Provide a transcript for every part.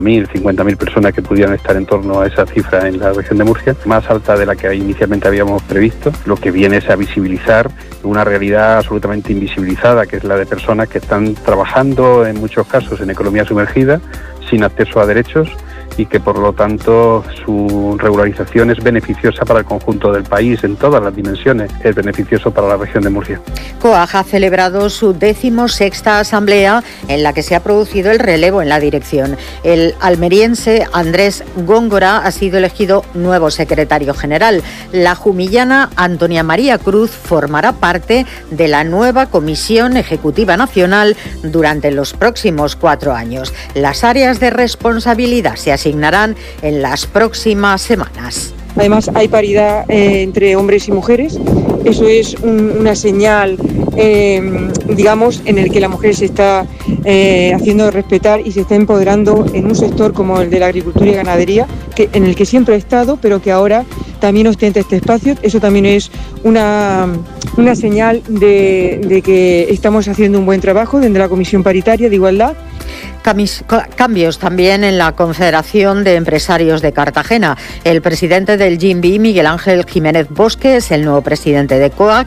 50.000 personas que pudieran estar en torno a esa cifra en la región de Murcia, más alta de la que inicialmente habíamos previsto. Lo que viene es a visibilizar una realidad absolutamente invisibilizada, que es la de personas que están trabajando en muchos casos en economía sumergida, sin acceso a derechos, y que por lo tanto su regularización es beneficiosa para el conjunto del país en todas las dimensiones, es beneficioso para la región de Murcia. COAG ha celebrado su 16ª asamblea en la que se ha producido el relevo en la dirección. El almeriense Andrés Góngora ha sido elegido nuevo secretario general. La jumillana Antonia María Cruz formará parte de la nueva Comisión Ejecutiva Nacional durante los próximos 4 años. Las áreas de responsabilidad se asignarán en las próximas semanas. Además, hay paridad entre hombres y mujeres. Eso es una señal, digamos, en el que la mujer se está haciendo respetar y se está empoderando en un sector como el de la agricultura y ganadería, en el que siempre ha estado, pero que ahora también ostenta este espacio. Eso también es una señal de que estamos haciendo un buen trabajo desde la Comisión Paritaria de Igualdad. Cambios también en la Confederación de Empresarios de Cartagena. El presidente del GIMBI, Miguel Ángel Jiménez Bosque, es el nuevo presidente de COAG.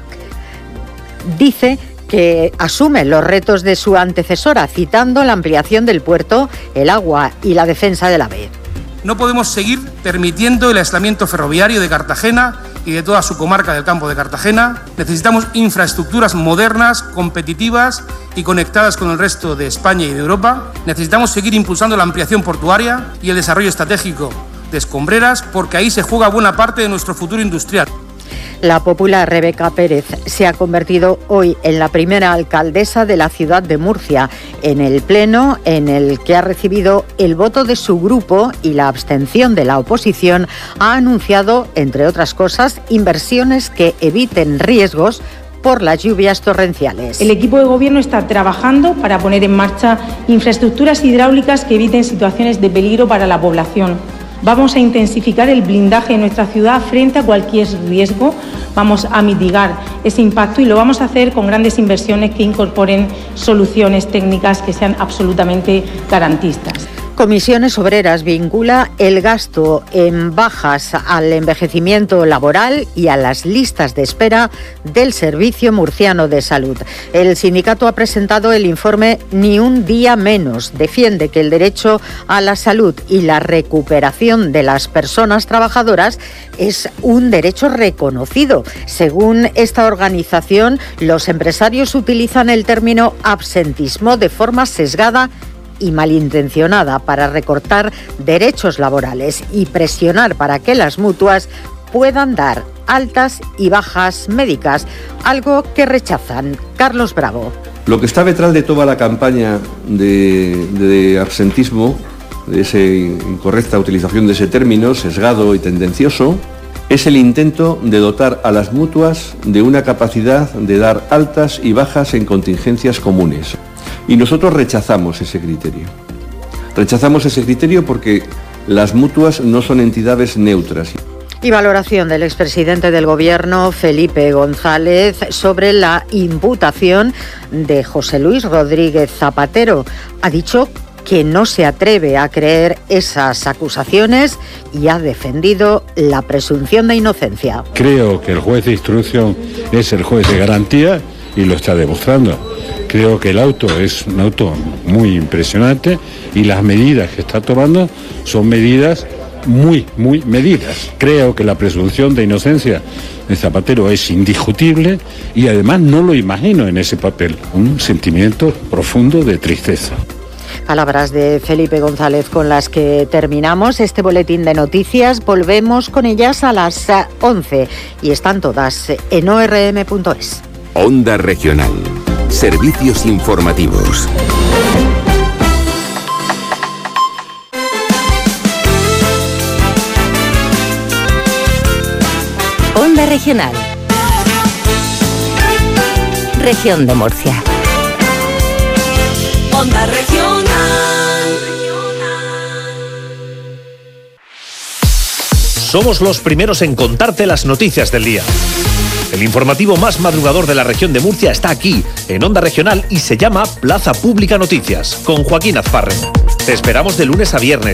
Dice que asume los retos de su antecesora, citando la ampliación del puerto, el agua y la defensa del AVE. No podemos seguir permitiendo el aislamiento ferroviario de Cartagena y de toda su comarca del Campo de Cartagena. Necesitamos infraestructuras modernas, competitivas y conectadas con el resto de España y de Europa. Necesitamos seguir impulsando la ampliación portuaria y el desarrollo estratégico de escombreras, porque ahí se juega buena parte de nuestro futuro industrial. La popular Rebeca Pérez se ha convertido hoy en la primera alcaldesa de la ciudad de Murcia, en el pleno en el que ha recibido el voto de su grupo y la abstención de la oposición. Ha anunciado, entre otras cosas, inversiones que eviten riesgos por las lluvias torrenciales. El equipo de gobierno está trabajando para poner en marcha infraestructuras hidráulicas que eviten situaciones de peligro para la población. Vamos a intensificar el blindaje de nuestra ciudad frente a cualquier riesgo. Vamos a mitigar ese impacto y lo vamos a hacer con grandes inversiones que incorporen soluciones técnicas que sean absolutamente garantistas. Comisiones Obreras vincula el gasto en bajas al envejecimiento laboral y a las listas de espera del Servicio Murciano de Salud. El sindicato ha presentado el informe Ni un día menos. Defiende que el derecho a la salud y la recuperación de las personas trabajadoras es un derecho reconocido. Según esta organización, los empresarios utilizan el término absentismo de forma sesgada y malintencionada para recortar derechos laborales y presionar para que las mutuas puedan dar altas y bajas médicas, algo que rechazan. Carlos Bravo. Lo que está detrás de toda la campaña de absentismo, de esa incorrecta utilización de ese término, sesgado y tendencioso, es el intento de dotar a las mutuas de una capacidad de dar altas y bajas en contingencias comunes. Y nosotros rechazamos ese criterio. Rechazamos ese criterio porque las mutuas no son entidades neutras. Y valoración del expresidente del Gobierno, Felipe González, sobre la imputación de José Luis Rodríguez Zapatero. Ha dicho que no se atreve a creer esas acusaciones y ha defendido la presunción de inocencia. Creo que el juez de instrucción es el juez de garantía y lo está demostrando. Creo que el auto es un auto muy impresionante y las medidas que está tomando son medidas muy medidas. Creo que la presunción de inocencia de Zapatero es indiscutible y además no lo imagino en ese papel. Un sentimiento profundo de tristeza. Palabras de Felipe González con las que terminamos este boletín de noticias. Volvemos con ellas a las 11 y están todas en orm.es. Onda Regional. Servicios informativos. Onda Regional. Región de Murcia. Onda Regional. Somos los primeros en contarte las noticias del día. El informativo más madrugador de la región de Murcia está aquí, en Onda Regional, y se llama Plaza Pública Noticias, con Joaquín Azparre. Te esperamos de lunes a viernes